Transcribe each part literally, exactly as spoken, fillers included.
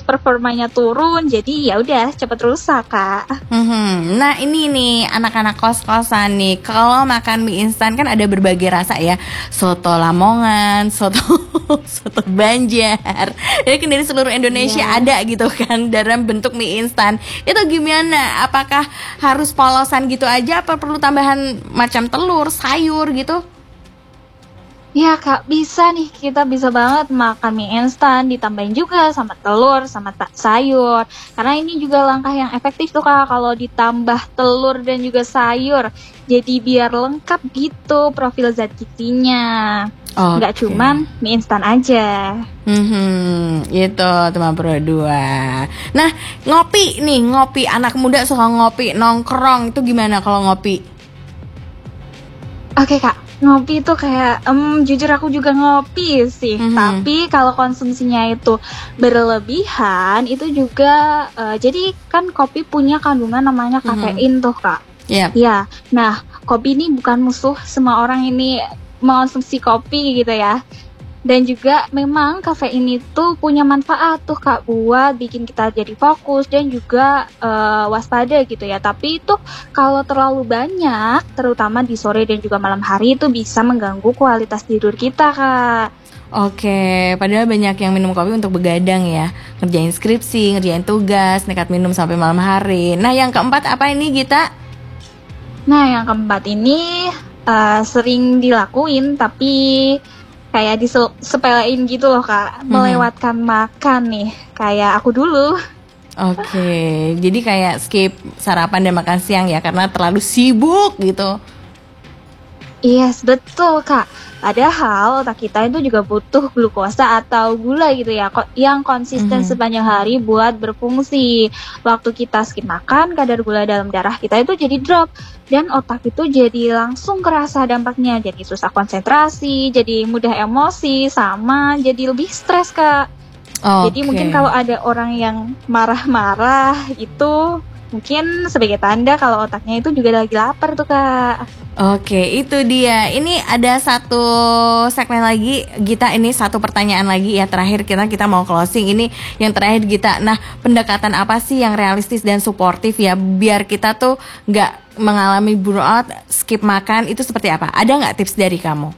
performanya turun, jadi ya udah cepet rusak, Kak. Hmm, nah ini nih anak-anak kos-kosan nih, kalau makan mie instan kan ada berbagai rasa ya, soto Lamongan, soto soto Banjar, jadi kan dari seluruh Indonesia Iya. ada gitu kan dalam bentuk mie instan. Itu gimana? Apakah harus polosan gitu aja, apa perlu tambahan macam telur, sayur gitu? Iya Kak, bisa nih, kita bisa banget makan mie instan, ditambahin juga sama telur, sama ta- sayur. Karena ini juga langkah yang efektif tuh Kak, kalau ditambah telur dan juga sayur. Jadi biar lengkap gitu profil zat gizinya. Nggak Oke. cuman mie instan aja. Hmm, itu teman Pro dua. Nah, ngopi nih, ngopi anak muda suka ngopi, nongkrong itu gimana kalau ngopi? Oke Kak, ngopi itu kayak, em, jujur aku juga ngopi sih. Mhm. Tapi kalau konsumsinya itu berlebihan, itu juga, eh, jadi kan kopi punya kandungan namanya Mhm. kafein tuh Kak. Yap. Ya, nah kopi ini bukan musuh semua orang ini mengonsumsi kopi gitu ya. Dan juga memang kafein itu punya manfaat tuh Kak buat bikin kita jadi fokus dan juga eh, waspada gitu ya. Tapi itu kalau terlalu banyak, terutama di sore dan juga malam hari itu bisa mengganggu kualitas tidur kita Kak. Oke, padahal banyak yang minum kopi untuk begadang ya, ngerjain skripsi, ngerjain tugas, nekat minum sampai malam hari. Nah, yang keempat apa ini Gita? Nah yang keempat ini eh, sering dilakuin tapi kayak disepelein gitu loh Kak. Mhm. Melewatkan makan nih, kayak aku dulu. Oke, jadi kayak skip sarapan dan makan siang ya karena terlalu sibuk gitu. Yes, betul Kak. Padahal otak kita itu juga butuh glukosa atau gula gitu ya, ko- yang konsisten Mhm. sepanjang hari buat berfungsi. Waktu kita skip makan, kadar gula dalam darah kita itu jadi drop. Dan otak itu jadi langsung kerasa dampaknya. Jadi susah konsentrasi, jadi mudah emosi, sama jadi lebih stres Kak. Jadi Oke. mungkin kalau ada orang yang marah-marah itu, mungkin sebagai tanda kalau otaknya itu juga lagi lapar tuh Kak. Oke, itu dia. Ini ada satu segmen lagi, Gita. Ini satu pertanyaan lagi ya terakhir kita kita mau closing. Ini yang terakhir Gita. Nah, pendekatan apa sih yang realistis dan suportif ya biar kita tuh nggak mengalami burnout, skip makan itu seperti apa? Ada nggak tips dari kamu?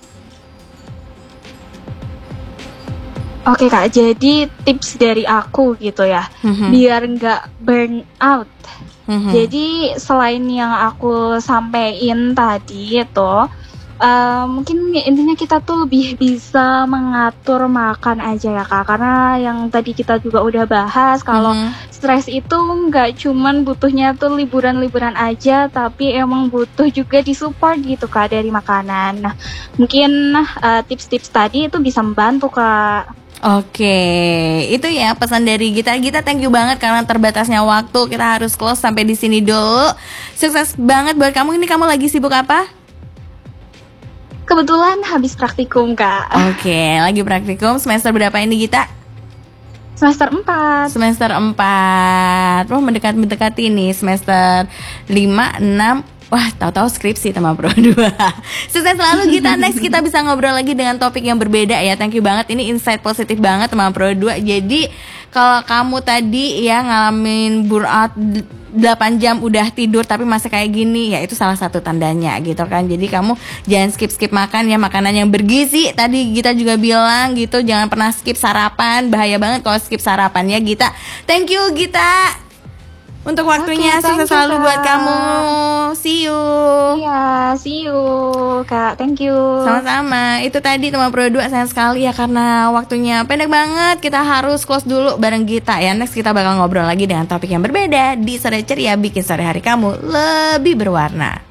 Oke Kak, jadi tips dari aku gitu ya, Mhm. biar nggak burn out. Mhm. Jadi selain yang aku sampein tadi itu, eh, mungkin intinya kita tuh lebih bisa mengatur makan aja ya Kak. Karena yang tadi kita juga udah bahas kalau Mhm. stres itu nggak cuman butuhnya tuh liburan-liburan aja, tapi emang butuh juga disupport gitu Kak dari makanan. Nah, mungkin eh, tips-tips tadi itu bisa membantu Kak. Oke, itu ya pesan dari Gita. Gita, thank you banget karena terbatasnya waktu kita harus close sampai di sini dulu. Sukses banget buat kamu. Ini kamu lagi sibuk apa? Kebetulan habis praktikum Kak. Oke, lagi praktikum semester berapa ini Gita? Semester empat. Semester empat. Wah, mendekat-mendekati nih semester lima, enam. Wah, tahu-tahu skripsi teman Pro dua. Sukses selalu Gita. Next kita bisa ngobrol lagi dengan topik yang berbeda ya. Thank you banget. Ini insight positif banget teman Pro dua. Jadi kalau kamu tadi ya ngalamin burnout delapan jam udah tidur tapi masih kayak gini, ya itu salah satu tandanya gitu kan. Jadi kamu jangan skip-skip makan ya, makanan yang bergizi. Tadi Gita juga bilang gitu, jangan pernah skip sarapan. Bahaya banget kalau skip sarapan ya Gita. Thank you Gita untuk waktunya. Oke, Sukses thank you, selalu buat Kak. kamu. See you. Iya, see you Kak, thank you. Sama-sama. Itu tadi teman Pro dua, sayang sekali ya karena waktunya pendek banget. Kita harus close dulu bareng Gita ya. Next kita bakal ngobrol lagi dengan topik yang berbeda di Sore Ceria, bikin sore hari kamu lebih berwarna.